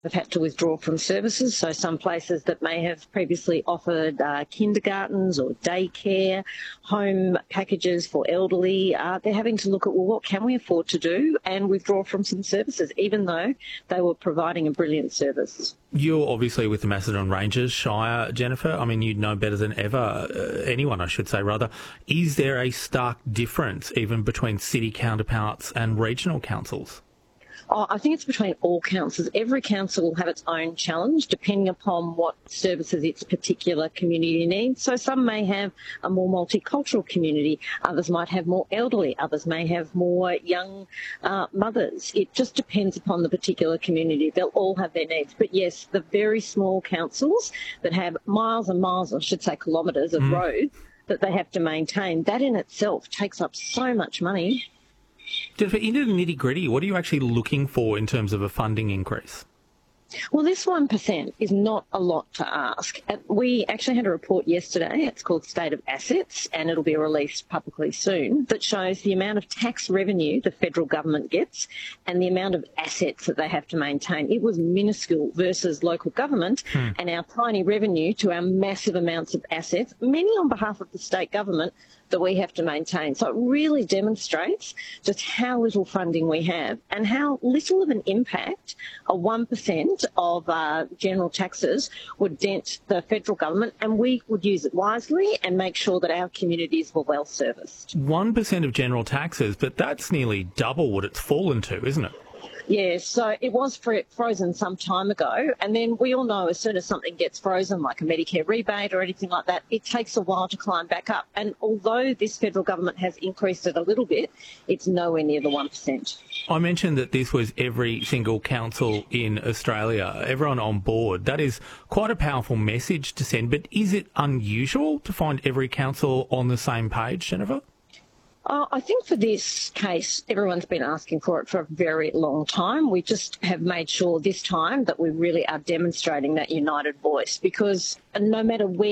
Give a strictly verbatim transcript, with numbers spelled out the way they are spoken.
have had to withdraw from services. So some places that may have previously offered uh, kindergartens or daycare, home packages for elderly, uh, they're having to look at, well, what can we afford to do, and withdraw from some services, even though they were providing a brilliant service. You're obviously with the Macedon Rangers Shire, Jennifer. I mean, you'd know better than ever, uh, anyone I should say rather. Is there a stark difference even between city counterparts and regional councils? Oh, I think it's between all councils. Every council will have its own challenge depending upon what services its particular community needs. So some may have a more multicultural community, others might have more elderly, others may have more young uh, mothers. It just depends upon the particular community. They'll all have their needs. But yes, the very small councils that have miles and miles, I should say kilometres of mm. road that they have to maintain, that in itself takes up so much money. Jennifer, into the nitty-gritty, what are you actually looking for in terms of a funding increase? Well, this one percent is not a lot to ask. We actually had a report yesterday, it's called State of Assets, and it'll be released publicly soon, that shows the amount of tax revenue the federal government gets and the amount of assets that they have to maintain. It was minuscule versus local government hmm. and our tiny revenue to our massive amounts of assets, many on behalf of the state government, that we have to maintain. So it really demonstrates just how little funding we have and how little of an impact a one percent of uh, general taxes would dent the federal government, and we would use it wisely and make sure that our communities were well serviced. one percent of general taxes, but that's nearly double what it's fallen to, isn't it? Yeah, so it was frozen some time ago, and then we all know as soon as something gets frozen, like a Medicare rebate or anything like that, it takes a while to climb back up. And although this federal government has increased it a little bit, it's nowhere near the one percent. I mentioned that this was every single council in Australia, everyone on board. That is quite a powerful message to send, but is it unusual to find every council on the same page, Jennifer? Uh, I think for this case, everyone's been asking for it for a very long time. We just have made sure this time that we really are demonstrating that united voice, because no matter where